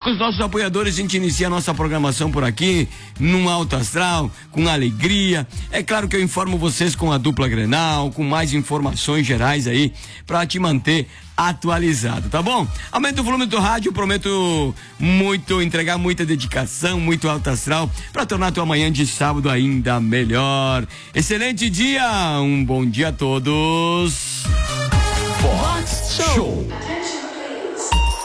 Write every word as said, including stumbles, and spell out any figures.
Com os nossos apoiadores, a gente inicia a nossa programação por aqui, num alto astral, com alegria. É claro que eu informo vocês com a dupla Grenal, com mais informações gerais aí, pra te manter atualizado, tá bom? Aumenta o volume do rádio, prometo muito, entregar muita dedicação, muito alto astral, pra tornar tua manhã de sábado ainda melhor. Excelente dia, um bom dia a todos. Vox Show.